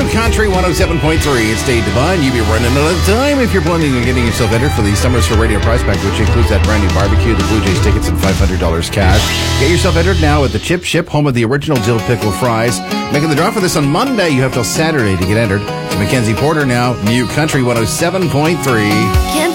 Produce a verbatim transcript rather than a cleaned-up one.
New Country one oh seven point three. It's Dave Devine. You be running out of time if you're planning on getting yourself entered for the Summers for Radio prize pack, which includes that brand new barbecue, the Blue Jays tickets, and five hundred dollars cash. Get yourself entered now at the Chip Ship, home of the original dill pickle fries. Making the draw for this on Monday. You have till Saturday to get entered. To Mackenzie Porter now. New Country one oh seven point three.